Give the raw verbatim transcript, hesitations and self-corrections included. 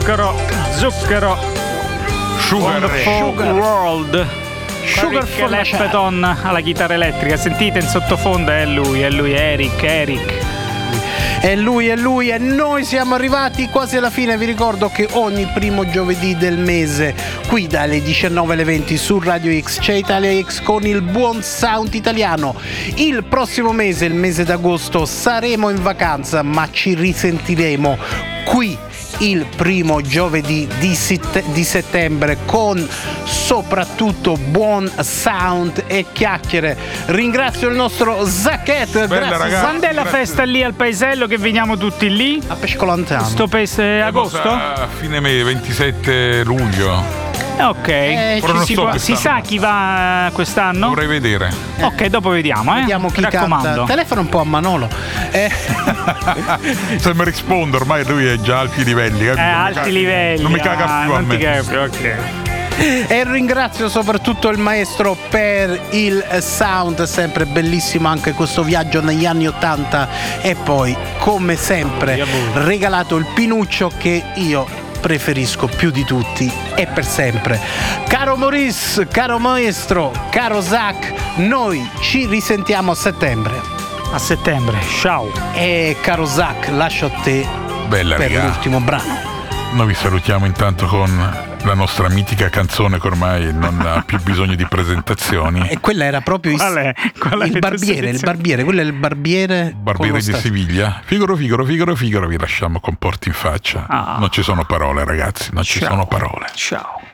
zucchero, zucchero. Sugar Wonderful World. Sugarful Leppeton alla chitarra elettrica. Sentite in sottofondo, è lui, è lui, Eric, Eric. È lui, è lui, e noi siamo arrivati quasi alla fine. Vi ricordo che ogni primo giovedì del mese, qui dalle diciannove alle venti su Radio X, c'è Italia X con il buon sound italiano. Il prossimo mese, il mese d'agosto, saremo in vacanza, ma ci risentiremo qui il primo giovedì di, sit- di settembre con soprattutto buon sound e chiacchiere. Ringrazio il nostro Zacchetto. Grazie. Quando è la festa lì al paesello che veniamo tutti lì? A Pescolantano. Sto paese agosto? A fine mese, ventisette luglio. Ok, Eh, Ci ci si, so può- si sa chi va quest'anno? Dovrei vedere. Ok, dopo vediamo, eh. Vediamo chi Mi raccomando. canta. Telefono un po' a Manolo. Eh, Se mi risponde, ormai lui è già a alti livelli. Eh, Non mi alti caga- livelli. Non mi caga ah, più a non ti me. caga più, ok. e ringrazio soprattutto il maestro per il sound, sempre bellissimo anche questo viaggio negli anni ottanta, e poi come sempre regalato il pinuccio che io preferisco più di tutti e per sempre. Caro Maurice, caro maestro, caro Zach, noi ci risentiamo a settembre. A settembre, ciao. E caro Zach, lascio a te Bella per raga. l'ultimo brano. Noi vi salutiamo intanto con la nostra mitica canzone che ormai non ha più bisogno di presentazioni. E quella era proprio il, Qual è? Qual è il la barbiere, il definizione? barbiere, quello è il barbiere. con Barbiere lo di sta- Siviglia. Figaro, Figaro, Figaro, Figaro, vi lasciamo con porti in faccia. Ah. Non ci sono parole, ragazzi, non ci Ciao. sono parole. Ciao.